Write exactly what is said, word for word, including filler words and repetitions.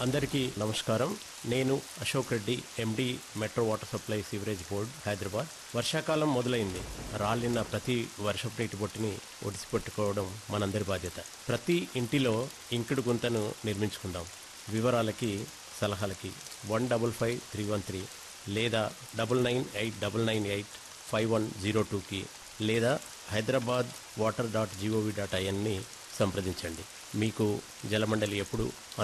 అందరికీ నమస్కారం. నేను అశోక్ రెడ్డి, ఎండి, metro water supply sewerage board, Hyderabad. వర్షాకాలం మొదలైంది. రాలిన ప్రతి వర్షపు నీటి బొట్టుని ఒడిసిపెట్టుకోవడం మనందరి బాధ్యత. ప్రతి ఇంటిలో ఇంకుడు గుంతను నిర్మించుకుందాం. వివరాలకి, సలహాలకి one double five three one three లేదా double nine eight double nine eight five one zero టూకి లేదా Hyderabad water dot GOV dot ఐఎన్ని సంప్రదించండి. మీకు జలమండలి ఎప్పుడు